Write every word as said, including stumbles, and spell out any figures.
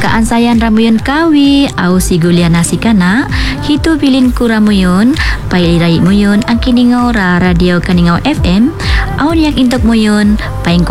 Kaan sayan ramuyun kawi au sigulia nasi kana hitu pilin ku ramuyun pai rai muyun ang kiningau ra radio kaningau F M au yang intok muyun paing